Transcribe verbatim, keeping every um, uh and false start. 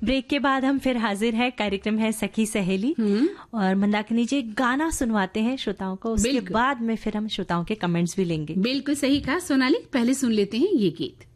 Break के बाद हम फिर हाजिर है। कार्यक्रम है सखी सहेली और मंदाकिनी जी गाना सुनवाते हैं श्रोताओं को, उसके बाद में फिर हम श्रोताओं के कमेंट्स भी लेंगे। बिल्कुल सही कहा सोनाली, पहले सुन लेते हैं ये गीत।